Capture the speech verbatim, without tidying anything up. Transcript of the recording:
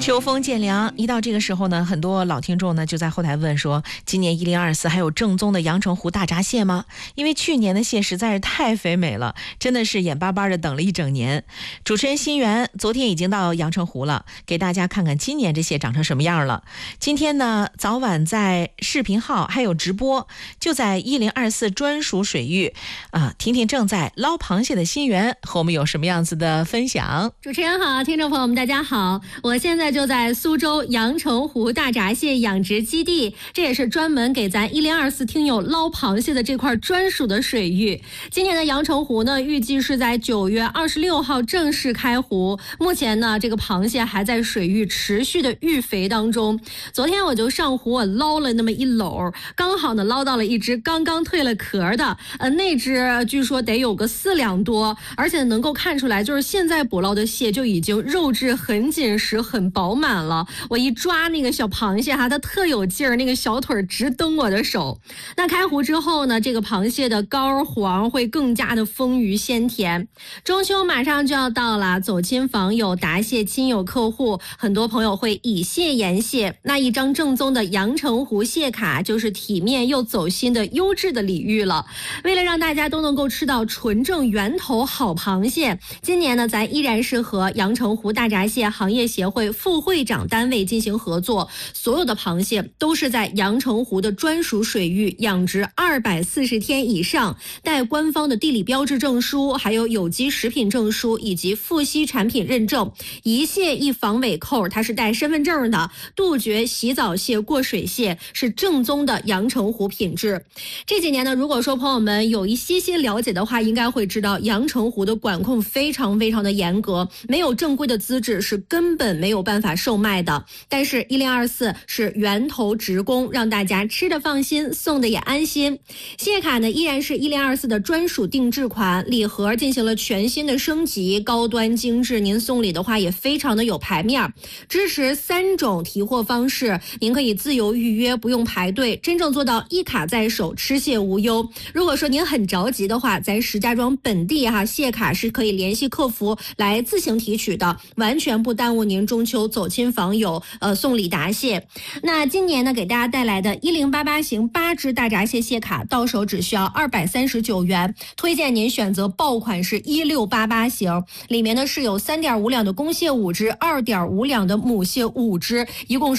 秋风渐凉，一到这个时候呢，很多老听众呢就在后台问说，今年一零二四还有正宗的阳澄湖大闸蟹吗？因为去年的蟹实在是太肥美了，真的是眼巴巴的等了一整年。主持人新源昨天已经到阳澄湖了，给大家看看今年这蟹长成什么样了。今天呢，早晚在视频号还有直播，就在一零二四专属水域啊，听听正在捞螃蟹的新源和我们有什么样子的分享。 主持人好，听众朋友们大家好，我现在就在苏州阳澄湖大闸蟹养殖基地，这也是专门给咱一零二四听友捞螃蟹的这块专属的水域。今年的阳澄湖呢，预计是在九月二十六号正式开湖。目前呢，这个螃蟹还在水域持续的育肥当中。昨天我就上湖，我捞了那么一篓，刚好呢捞到了一只刚刚蜕了壳的，呃，那只据说得有个四两多，而且能够看出来，就是现在捕捞的蟹就已经肉质很紧实、很饱满了。我一抓那个小螃蟹哈，它特有劲儿，那个小腿直蹬我的手。那开湖之后呢，这个螃蟹的膏黄会更加的丰腴鲜甜。中秋马上就要到了，走亲访友、答谢亲友客户，很多朋友会以蟹言谢。那一张正宗的阳澄湖蟹卡，就是体面又走心的优质的礼遇了。为了让大家都能够吃到纯正源头好螃蟹，今年呢，咱依然是和阳澄湖大闸蟹行业协会副会长单位进行合作，所有的螃蟹都是在阳澄湖的专属水域养殖二百四十天以上，带官方的地理标志证书，还有有机食品证书以及富硒产品认证。一蟹一防尾扣，它是带身份证的，杜绝洗澡蟹、过水蟹，是正宗的阳澄湖品质。这几年呢，如果说朋友们有一些些了解的话，应该会知道阳澄湖的管控非常非常的严格，没有正规的资质是根本没有办法售卖的。但是一零二四是源头直供，让大家吃的放心，送的也安心。蟹卡呢依然是一零二四的专属定制款，礼盒进行了全新的升级，高端精致，您送礼的话也非常的有排面。支持三种提货方式，您可以自由预约，不用排队，真正做到一卡在手，吃蟹无忧。如果说您很着急的话，咱石家庄本地哈蟹卡是可以联系客服来自行提取的，完全不耽误您中秋走亲访友呃送礼答谢。那今年呢，给大家带来的一零八八型八只大闸蟹蟹卡，到手只需要二百三十九元，推荐您选择爆款是一六八八型，里面呢是有三点五两的公蟹五只，二点五两的母蟹五只，一共